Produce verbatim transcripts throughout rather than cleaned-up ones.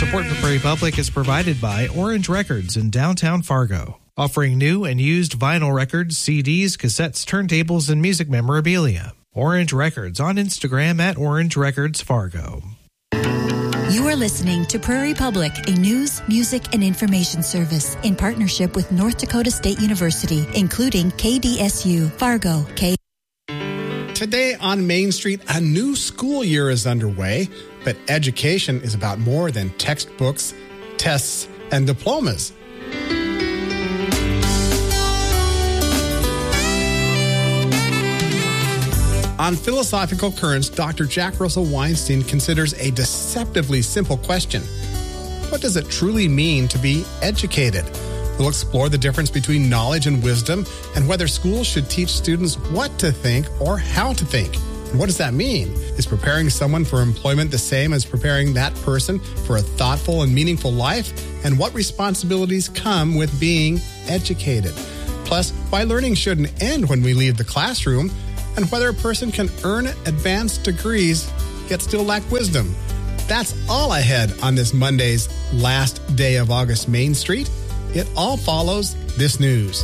Support for Prairie Public is provided by Orange Records in downtown Fargo, offering new and used vinyl records, C Ds, cassettes, turntables, and music memorabilia. Orange Records on Instagram at Orange Records Fargo. You are listening to Prairie Public, a news, music, and information service in partnership with North Dakota State University, including K D S U, Fargo, K. Today on Main Street, a new school year is underway, but education is about more than textbooks, tests, and diplomas. On Philosophical Currents, Doctor Jack Russell Weinstein considers a deceptively simple question. What does it truly mean to be educated? We'll explore the difference between knowledge and wisdom and whether schools should teach students what to think or how to think. And what does that mean? Is preparing someone for employment the same as preparing that person for a thoughtful and meaningful life? And what responsibilities come with being educated? Plus, why learning shouldn't end when we leave the classroom, and whether a person can earn advanced degrees yet still lack wisdom. That's all ahead on this Monday's last day of August Main Street. It all follows this news.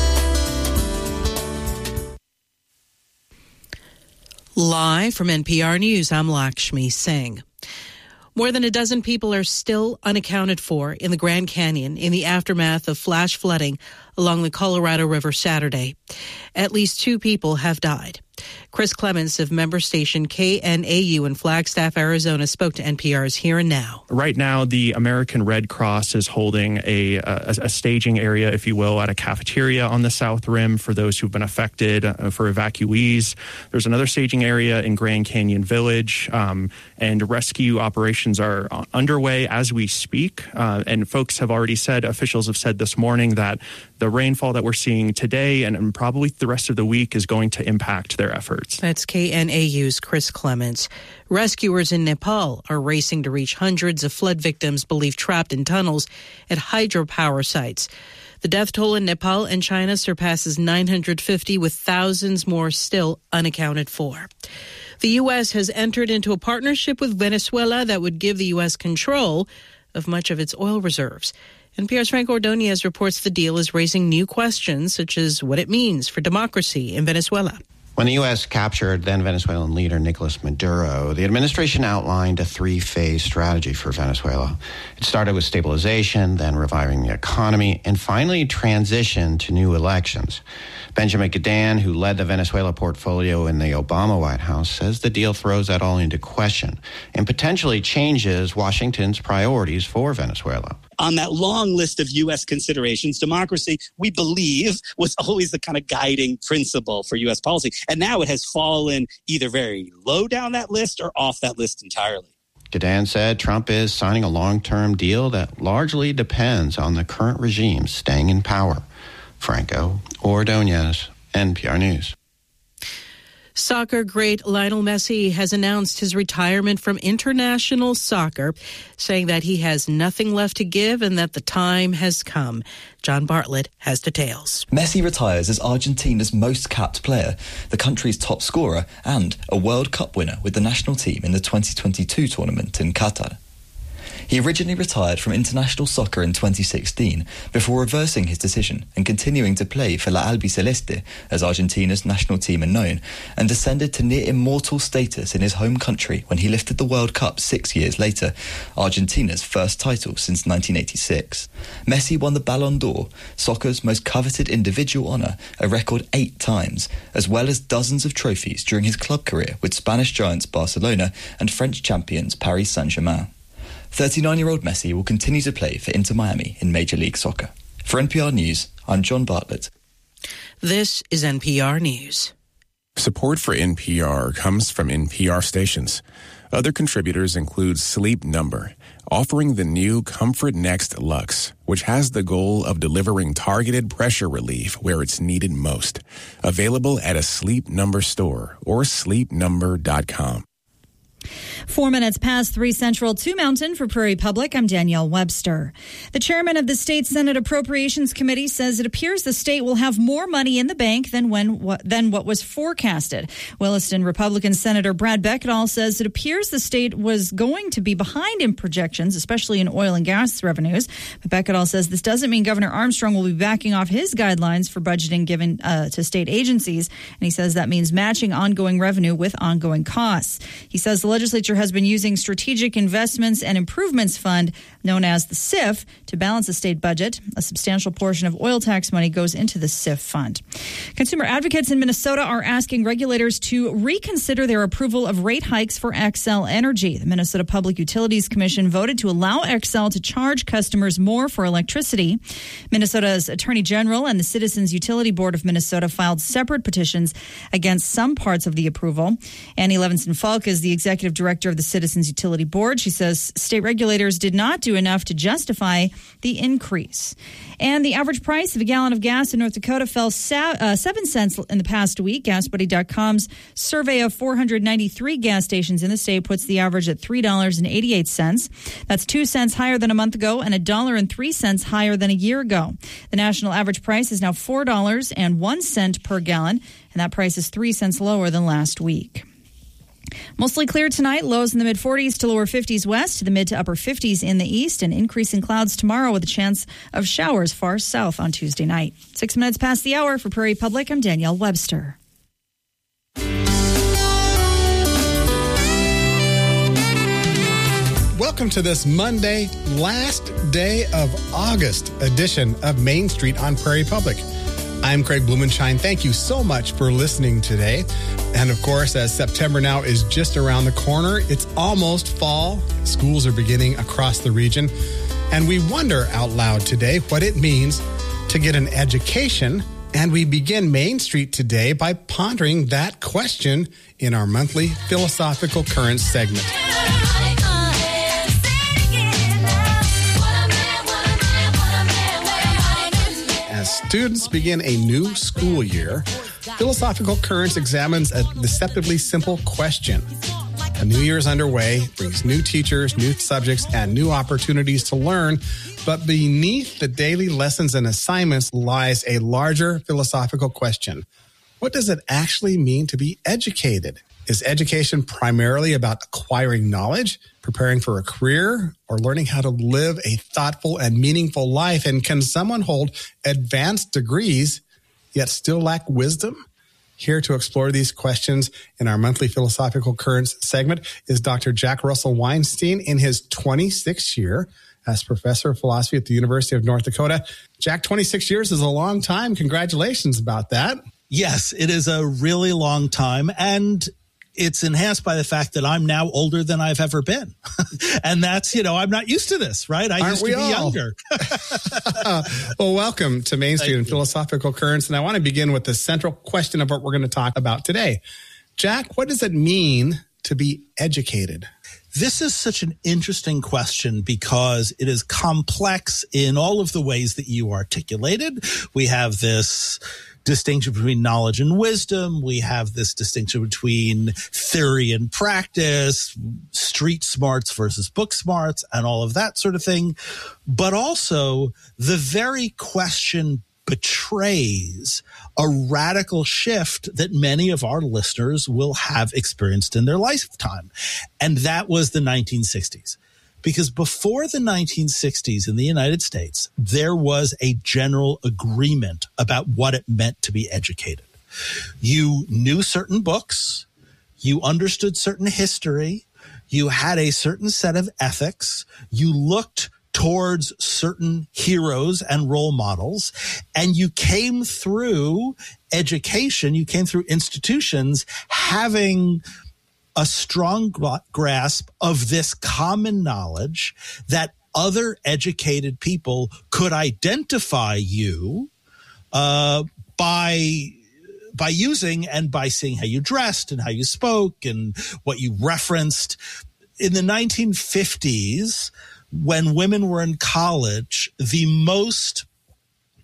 Live from N P R News, I'm Lakshmi Singh. More than a dozen people are still unaccounted for in the Grand Canyon in the aftermath of flash flooding along the Colorado River Saturday. At least two people have died. Chris Clements of member station K N A U in Flagstaff, Arizona, spoke to N P R's Here and Now. Right now, the American Red Cross is holding a, a, a staging area, if you will, at a cafeteria on the South Rim for those who've been affected, uh, for evacuees. There's another staging area in Grand Canyon Village, um, and rescue operations are underway as we speak. Uh, and folks have already said, officials have said this morning that the rainfall that we're seeing today and, and probably the rest of the week is going to impact their efforts. That's K N A U's Chris Clements. Rescuers in Nepal are racing to reach hundreds of flood victims believed trapped in tunnels at hydropower sites. The death toll in Nepal and China surpasses nine hundred fifty, with thousands more still unaccounted for. The U S has entered into a partnership with Venezuela that would give the U S control of much of its oil reserves. N P R's Frank Ordonez reports the deal is raising new questions, such as what it means for democracy in Venezuela. When the U S captured then Venezuelan leader Nicolas Maduro, the administration outlined a three-phase strategy for Venezuela. It started with stabilization, then reviving the economy, and finally transition to new elections. Benjamin Gadan, who led the Venezuela portfolio in the Obama White House, says the deal throws that all into question and potentially changes Washington's priorities for Venezuela. On that long list of U S considerations, democracy, we believe, was always the kind of guiding principle for U S policy. And now it has fallen either very low down that list or off that list entirely. Gadan said Trump is signing a long-term deal that largely depends on the current regime staying in power. Franco Ordonez, N P R News. Soccer great Lionel Messi has announced his retirement from international soccer, saying that he has nothing left to give and that the time has come. John Bartlett has details. Messi retires as Argentina's most capped player, the country's top scorer, and a World Cup winner with the national team in the twenty twenty-two tournament in Qatar. He originally retired from international soccer in twenty sixteen before reversing his decision and continuing to play for La Albiceleste, as Argentina's national team are known, and descended to near immortal status in his home country when he lifted the World Cup six years later, Argentina's first title since nineteen eighty-six. Messi won the Ballon d'Or, soccer's most coveted individual honour, a record eight times, as well as dozens of trophies during his club career with Spanish giants Barcelona and French champions Paris Saint-Germain. thirty-nine-year-old Messi will continue to play for Inter Miami in Major League Soccer. For N P R News, I'm John Bartlett. This is N P R News. Support for N P R comes from N P R stations. Other contributors include Sleep Number, offering the new Comfort Next Luxe, which has the goal of delivering targeted pressure relief where it's needed most. Available at a Sleep Number store or sleep number dot com. Four minutes past three Central, two Mountain for Prairie Public. I'm Danielle Webster. The chairman of the State Senate Appropriations Committee says it appears the state will have more money in the bank than when what, than what was forecasted. Williston Republican Senator Brad Beckedahl says it appears the state was going to be behind in projections, especially in oil and gas revenues. But Beckedahl says this doesn't mean Governor Armstrong will be backing off his guidelines for budgeting given uh, to state agencies. And he says that means matching ongoing revenue with ongoing costs. He says the legislature has been using Strategic Investments and Improvements Fund, known as the S I F, to balance the state budget. A substantial portion of oil tax money goes into the S I F fund. Consumer advocates in Minnesota are asking regulators to reconsider their approval of rate hikes for Xcel Energy. The Minnesota Public Utilities Commission voted to allow Xcel to charge customers more for electricity. Minnesota's Attorney General and the Citizens Utility Board of Minnesota filed separate petitions against some parts of the approval. Annie Levinson-Falk is the executive director of the Citizens Utility Board. She says state regulators did not do enough to justify the increase. And the average price of a gallon of gas in North Dakota fell sa- uh, seven cents in the past week. gas buddy dot com's survey of four hundred ninety-three gas stations in the state puts the average at three dollars and eighty-eight cents. That's two cents higher than a month ago and a dollar and three cents higher than a year ago. The national average price is now four dollars and one cent per gallon, and that price is three cents lower than last week. Mostly clear tonight, lows in the mid forties to lower fifties west, to the mid to upper fifties in the east, and increasing clouds tomorrow with a chance of showers far south on Tuesday night. Six minutes past the hour for Prairie Public, I'm Danielle Webster. Welcome to this Monday, last day of August edition of Main Street on Prairie Public. I'm Craig Blumenshine. Thank you so much for listening today. And of course, as September now is just around the corner, it's almost fall. Schools are beginning across the region. And we wonder out loud today what it means to get an education. And we begin Main Street today by pondering that question in our monthly Philosophical Currents segment. As students begin a new school year, Philosophical Currents examines a deceptively simple question. A new year is underway, brings new teachers, new subjects, and new opportunities to learn. But beneath the daily lessons and assignments lies a larger philosophical question. What does it actually mean to be educated? Is education primarily about acquiring knowledge, preparing for a career, or learning how to live a thoughtful and meaningful life? And can someone hold advanced degrees yet still lack wisdom? Here to explore these questions in our monthly Philosophical Currents segment is Doctor Jack Russell Weinstein in his twenty-sixth year as professor of philosophy at the University of North Dakota. Jack, twenty-six years is a long time. Congratulations about that. Yes, it is a really long time. And it's enhanced by the fact that I'm now older than I've ever been. And that's, you know, I'm not used to this, right? I Aren't used to be all? younger. Well, welcome to Main Street and Philosophical Currents. And I want to begin with the central question of what we're going to talk about today. Jack, what does it mean to be educated? This is such an interesting question because it is complex in all of the ways that you articulated. We have this distinction between knowledge and wisdom. We have this distinction between theory and practice, street smarts versus book smarts, and all of that sort of thing. But also, the very question betrays a radical shift that many of our listeners will have experienced in their lifetime. And that was the nineteen sixties. Because before the nineteen sixties in the United States, there was a general agreement about what it meant to be educated. You knew certain books, you understood certain history, you had a certain set of ethics, you looked towards certain heroes and role models, and you came through education, you came through institutions having a strong grasp of this common knowledge that other educated people could identify you uh, by by using and by seeing how you dressed and how you spoke and what you referenced. In the nineteen fifties, when women were in college, the most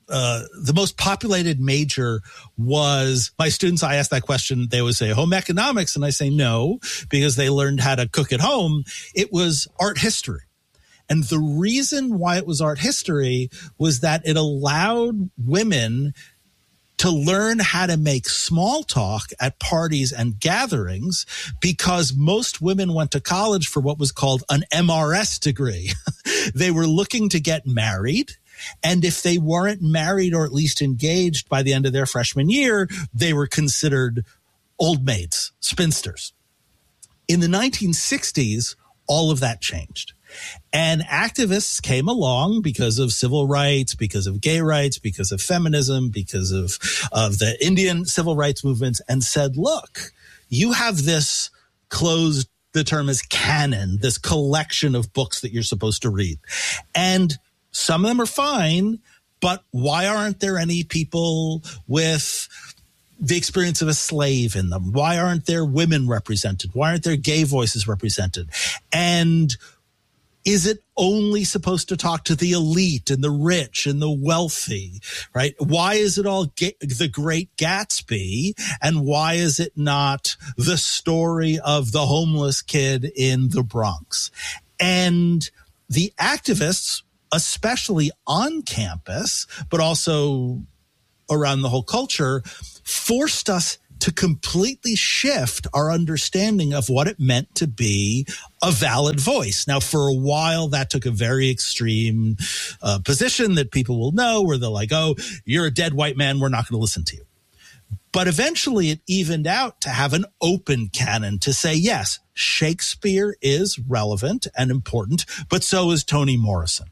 uh, the most populated major was, my students, I asked that question, they would say home economics. And I say no, because they learned how to cook at home. It was art history. And the reason why it was art history was that it allowed women to learn how to make small talk at parties and gatherings, because most women went to college for what was called an M R S degree. They were looking to get married. And if they weren't married or at least engaged by the end of their freshman year, they were considered old maids, spinsters. In the nineteen sixties, all of that changed. And activists came along because of civil rights, because of gay rights, because of feminism, because of, of the Indian civil rights movements, and said, look, you have this closed, the term is canon, this collection of books that you're supposed to read. And some of them are fine, but why aren't there any people with the experience of a slave in them? Why aren't there women represented? Why aren't there gay voices represented? And is it only supposed to talk to the elite and the rich and the wealthy, right? Why is it all ga- the Great Gatsby? And why is it not the story of the homeless kid in the Bronx? And the activists, especially on campus, but also around the whole culture, forced us to completely shift our understanding of what it meant to be a valid voice. Now, for a while, that took a very extreme uh, position that people will know, where they're like, oh, you're a dead white man, we're not going to listen to you. But eventually it evened out to have an open canon, to say, yes, Shakespeare is relevant and important, but so is Toni Morrison.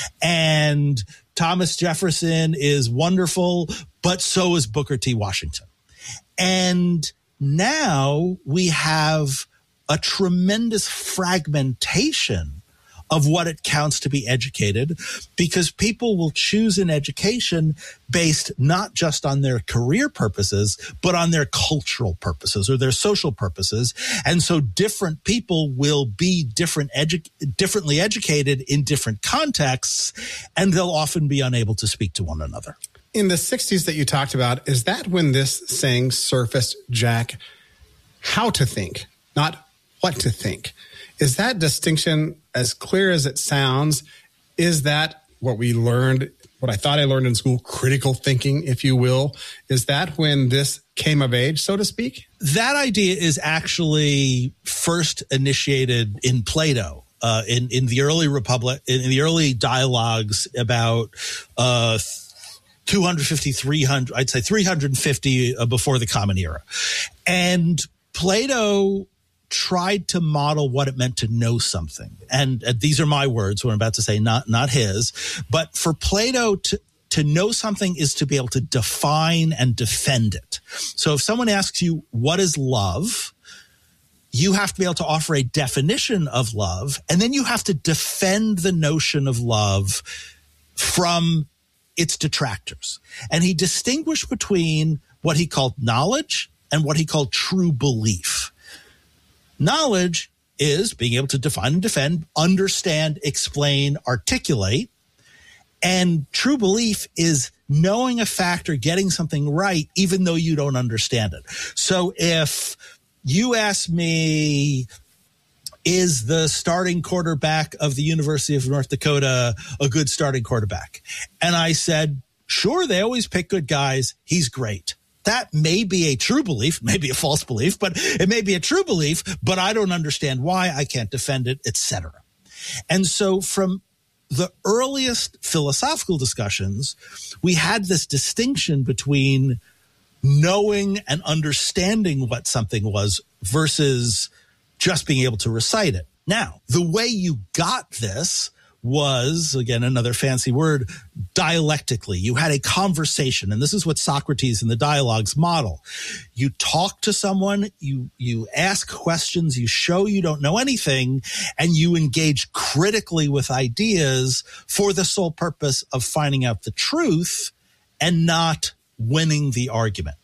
And Thomas Jefferson is wonderful, but so is Booker T. Washington. And now we have a tremendous fragmentation of what it counts to be educated, because people will choose an education based not just on their career purposes, but on their cultural purposes or their social purposes. And so different people will be different edu- differently educated in different contexts, and they'll often be unable to speak to one another. In the sixties that you talked about, is that when this saying surfaced, Jack? How to think, not what to think. Is that distinction as clear as it sounds? Is that what we learned, what I thought I learned in school, critical thinking, if you will? Is that when this came of age, so to speak? That idea is actually first initiated in Plato. Uh, in, in the early Republic, in, in the early dialogues about uh, two hundred fifty, three hundred, I'd say three hundred fifty uh, before the Common Era. And Plato tried to model what it meant to know something. And uh, these are my words, what I'm about to say, not not his. But for Plato, to, to know something is to be able to define and defend it. So if someone asks you, what is love? You have to be able to offer a definition of love, and then you have to defend the notion of love from its detractors. And he distinguished between what he called knowledge and what he called true belief. Knowledge is being able to define and defend, understand, explain, articulate. And true belief is knowing a fact or getting something right, even though you don't understand it. So if you ask me, is the starting quarterback of the University of North Dakota a good starting quarterback? And I said, sure, they always pick good guys. He's great. That may be a true belief, maybe a false belief, but it may be a true belief, but I don't understand why, I can't defend it, et cetera. And so from the earliest philosophical discussions, we had this distinction between knowing and understanding what something was versus just being able to recite it. Now, the way you got this was, again, another fancy word, dialectically. You had a conversation, and this is what Socrates and the dialogues model. You talk to someone, you you ask questions, you show you don't know anything, and you engage critically with ideas for the sole purpose of finding out the truth and not winning the argument.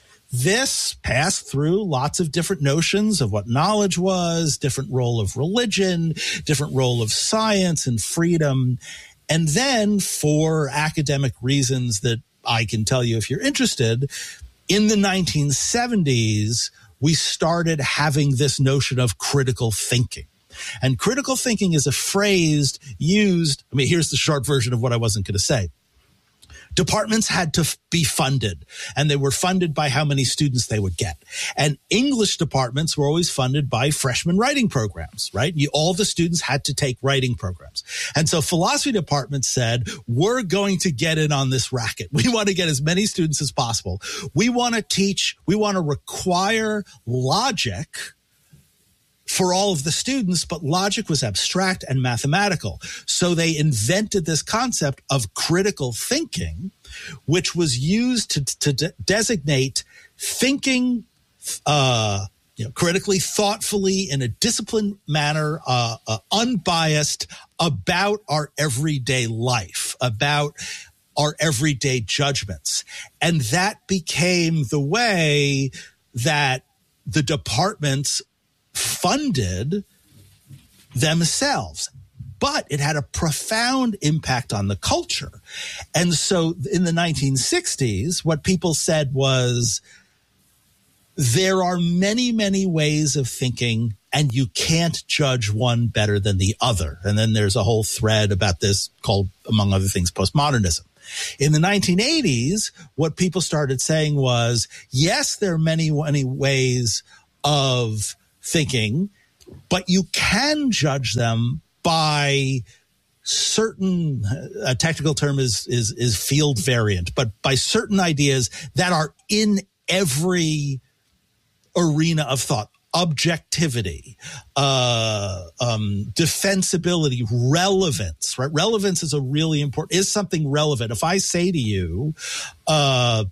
This passed through lots of different notions of what knowledge was, different role of religion, different role of science and freedom. And then for academic reasons that I can tell you if you're interested, in the nineteen seventies, we started having this notion of critical thinking. And critical thinking is a phrase used. I mean, here's the short version of what I wasn't going to say. Departments had to f- be funded, and they were funded by how many students they would get. And English departments were always funded by freshman writing programs, right? You, all the students had to take writing programs. And so philosophy departments said, we're going to get in on this racket. We want to get as many students as possible. We want to teach, we want to require logic for all of the students, but logic was abstract and mathematical. So they invented this concept of critical thinking, which was used to, to de- designate thinking uh, you know, critically, thoughtfully, in a disciplined manner, uh, uh, unbiased about our everyday life, about our everyday judgments. And that became the way that the departments funded themselves, but it had a profound impact on the culture. And so in the nineteen sixties, what people said was, there are many, many ways of thinking, and you can't judge one better than the other. And then there's a whole thread about this called, among other things, postmodernism. In the nineteen eighties, what people started saying was, yes, there are many, many ways of thinking, but you can judge them by certain, a technical term is, is, is field variant, but by certain ideas that are in every arena of thought. Objectivity, uh, um, defensibility, relevance, right? Relevance is a really important, is something relevant. If I say to you, uh,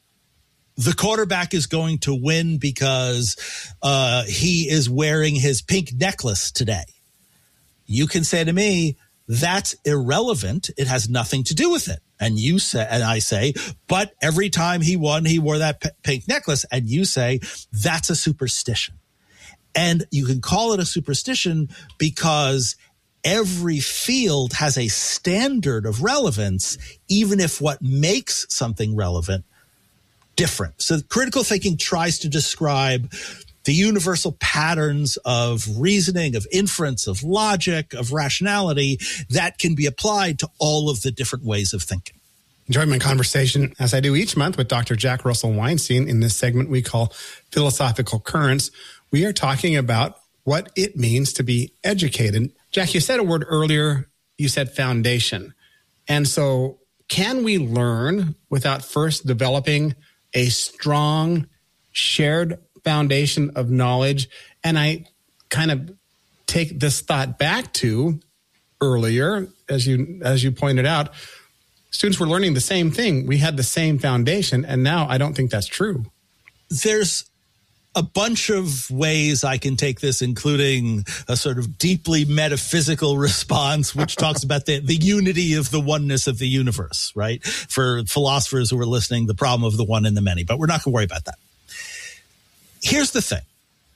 the quarterback is going to win because uh, he is wearing his pink necklace today, you can say to me, that's irrelevant. It has nothing to do with it. And you say, and I say, but every time he won, he wore that p- pink necklace. And you say, that's a superstition. And you can call it a superstition because every field has a standard of relevance, even if what makes something relevant different. So critical thinking tries to describe the universal patterns of reasoning, of inference, of logic, of rationality that can be applied to all of the different ways of thinking. Enjoy my conversation, as I do each month, with Doctor Jack Russell Weinstein in this segment we call Philosophical Currents. We are talking about what it means to be educated. Jack, you said a word earlier. You said foundation. And so can we learn without first developing a strong shared foundation of knowledge? And I kind of take this thought back to earlier, as you as you pointed out, students were learning the same thing. We had the same foundation, and now I don't think that's true. There's a bunch of ways I can take this, including a sort of deeply metaphysical response, which talks about the, the unity of the oneness of the universe, right? For philosophers who are listening, the problem of the one and the many, but we're not going to worry about that. Here's the thing.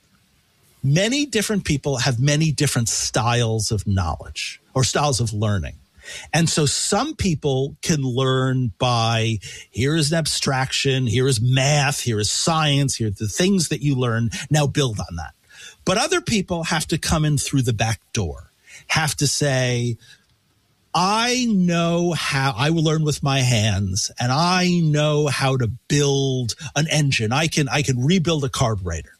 Many different people have many different styles of knowledge or styles of learning. And so some people can learn by, here is an abstraction, here is math, here is science, here are the things that you learn, now build on that. But other people have to come in through the back door, have to say, I know how, I will learn with my hands, and I know how to build an engine. I can, I can rebuild a carburetor.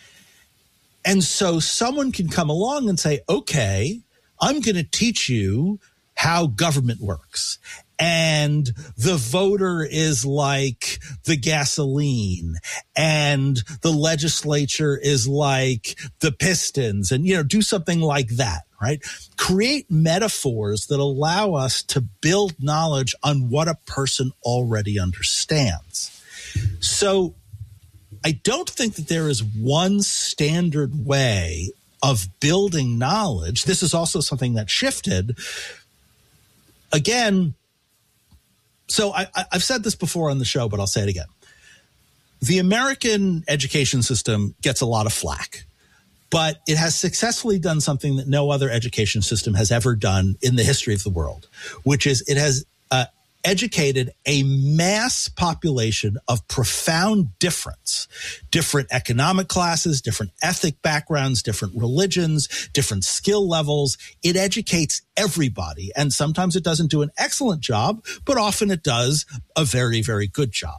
And so someone can come along and say, okay, I'm going to teach you how government works. And the voter is like the gasoline, and the legislature is like the pistons, and, you know, do something like that, right? Create metaphors that allow us to build knowledge on what a person already understands. So I don't think that there is one standard way of building knowledge. This is also something that shifted. Again, so I, I've said this before on the show, but I'll say it again. The American education system gets a lot of flack. but it has successfully done something that no other education system has ever done in the history of the world, which is it has uh, educated a mass population of profound difference, different economic classes, different ethnic backgrounds, different religions, different skill levels. It educates everybody. And sometimes it doesn't do an excellent job, but often it does a very, very good job.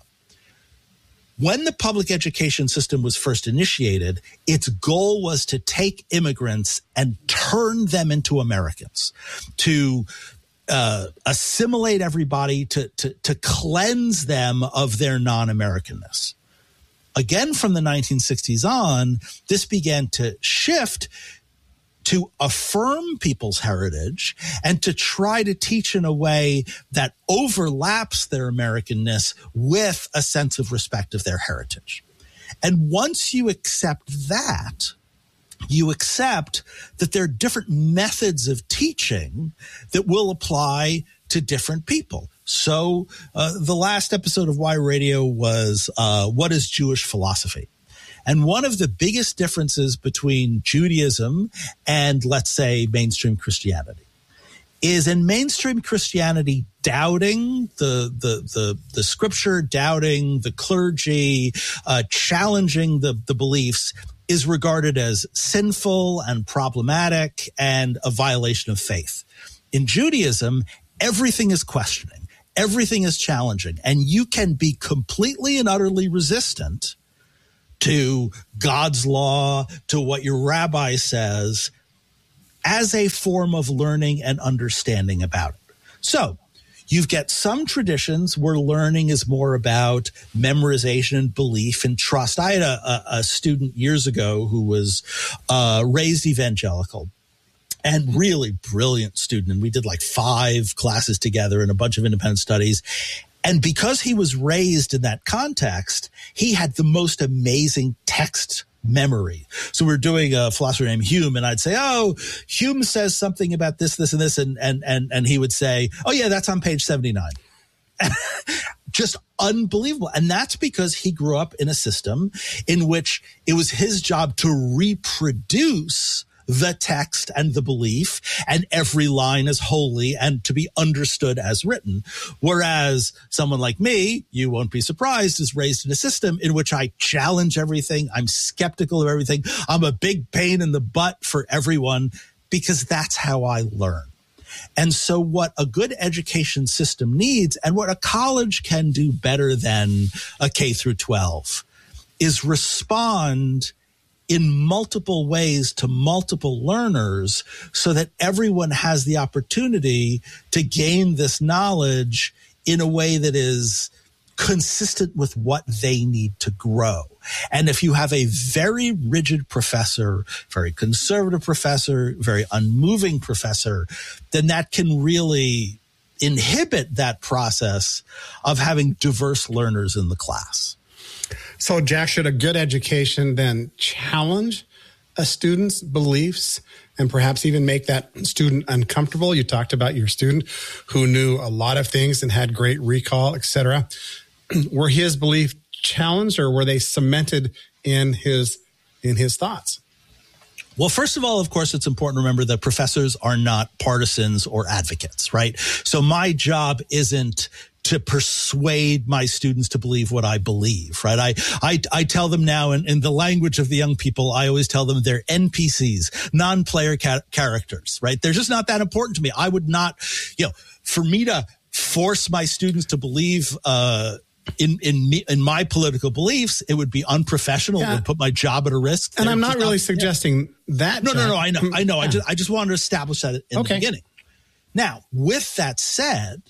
When the public education system was first initiated, its goal was to take immigrants and turn them into Americans, to Uh, assimilate everybody, to, to to cleanse them of their non-Americanness. Again, from the nineteen sixties on, this began to shift to affirm people's heritage and to try to teach in a way that overlaps their Americanness with a sense of respect of their heritage. And once you accept that, you accept that there are different methods of teaching that will apply to different people. So uh, the last episode of Why Radio was uh, What is Jewish Philosophy? And one of the biggest differences between Judaism and, let's say, mainstream Christianity is in mainstream Christianity, doubting the the the, the scripture, doubting the clergy, uh, challenging the, the beliefs is regarded as sinful and problematic and a violation of faith. In Judaism, everything is questioning, everything is challenging, and you can be completely and utterly resistant to God's law, to what your rabbi says, as a form of learning and understanding about it. So you get some traditions where learning is more about memorization and belief and trust. I had a, a, a student years ago who was uh, raised evangelical and really brilliant student. And we did like five classes together and a bunch of independent studies. And because he was raised in that context, he had the most amazing text memory. So we're doing a philosopher named Hume, and I'd say, oh, Hume says something about this, this, and this, and and and and he would say, oh yeah, that's on page seventy-nine. Just unbelievable. And that's because he grew up in a system in which it was his job to reproduce the text and the belief, and every line is holy and to be understood as written. Whereas someone like me, you won't be surprised, is raised in a system in which I challenge everything. I'm skeptical of everything. I'm a big pain in the butt for everyone because that's how I learn. And so what a good education system needs, and what a college can do better than a K through twelve, is respond in multiple ways to multiple learners so that everyone has the opportunity to gain this knowledge in a way that is consistent with what they need to grow. And if you have a very rigid professor, very conservative professor, very unmoving professor, then that can really inhibit that process of having diverse learners in the class. So, Jack, should a good education then challenge a student's beliefs and perhaps even make that student uncomfortable? You talked about your student who knew a lot of things and had great recall, et cetera. Were his beliefs challenged, or were they cemented in his in his thoughts? Well, first of all, of course, it's important to remember that professors are not partisans or advocates, right? So my job isn't to persuade my students to believe what I believe, right? I I, I tell them now, in, in the language of the young people, I always tell them they're N P Cs, non-player ca- characters, right? They're just not that important to me. I would not, you know, for me to force my students to believe uh in in me, in my political beliefs, it would be unprofessional. Yeah. It would put my job at a risk. And They're I'm not really not, suggesting yeah. that. No, no, no. I know. I know. Yeah. I just I just wanted to establish that in okay. the beginning. Now, with that said,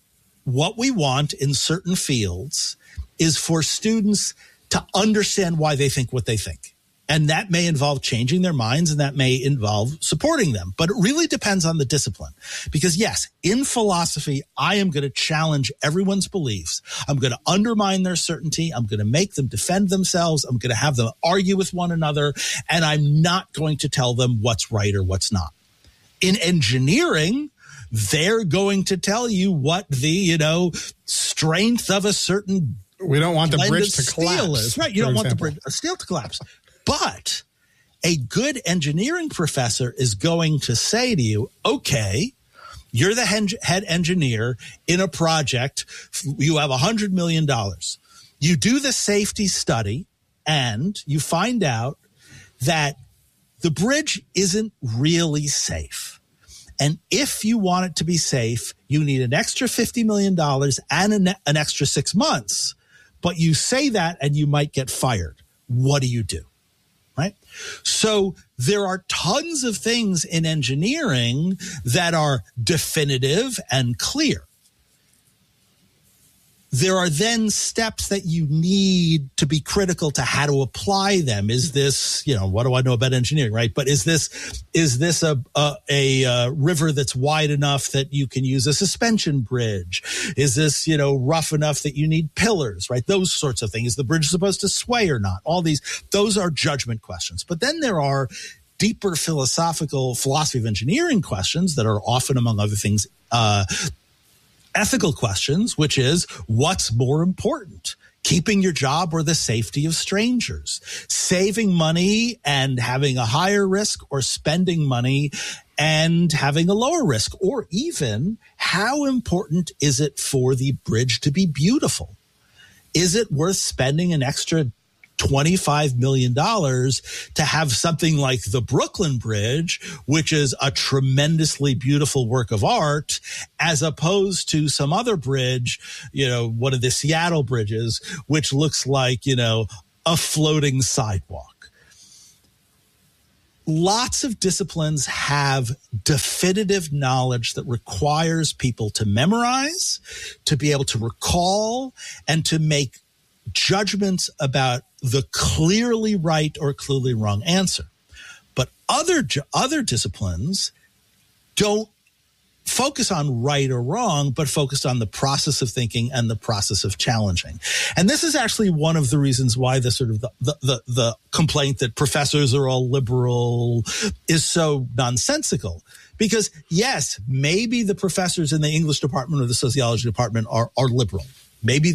what we want in certain fields is for students to understand why they think what they think. And that may involve changing their minds, and that may involve supporting them. But it really depends on the discipline. Because yes, in philosophy, I am going to challenge everyone's beliefs. I'm going to undermine their certainty. I'm going to make them defend themselves. I'm going to have them argue with one another. And I'm not going to tell them what's right or what's not. In engineering, they're going to tell you what the, you know, strength of a certain We don't want the bridge to collapse. Is. Right. You don't example. want the bridge, a steel to collapse. But A good engineering professor is going to say to you, okay, you're the head engineer in a project. You have one hundred million dollars. You do the safety study and you find out that the bridge isn't really safe. And if you want it to be safe, you need an extra fifty million dollars and an, an extra six months. But you say that and you might get fired. What do you do? Right? So there are tons of things in engineering that are definitive and clear. There are then steps that you need to be critical to how to apply them. Is this, you know, what do I know about engineering, right? But is this, is this a, a, a, a river that's wide enough that you can use a suspension bridge? Is this, you know, rough enough that you need pillars, right? Those sorts of things. Is the bridge supposed to sway or not? All these, those are judgment questions. But then there are deeper philosophical philosophy of engineering questions that are often, among other things, uh, ethical questions, which is what's more important, keeping your job or the safety of strangers, saving money and having a higher risk, or spending money and having a lower risk, or even how important is it for the bridge to be beautiful? Is it worth spending an extra twenty-five million dollars to have something like the Brooklyn Bridge, which is a tremendously beautiful work of art, as opposed to some other bridge, you know, one of the Seattle bridges, which looks like, you know, a floating sidewalk? Lots of disciplines have definitive knowledge that requires people to memorize, to be able to recall, and to make judgments about the clearly right or clearly wrong answer. But other other disciplines don't focus on right or wrong, but focus on the process of thinking and the process of challenging. And this is actually one of the reasons why the sort of the, the, the, the complaint that professors are all liberal is so nonsensical. Because yes, maybe the professors in the English department or the sociology department are, are liberal. Maybe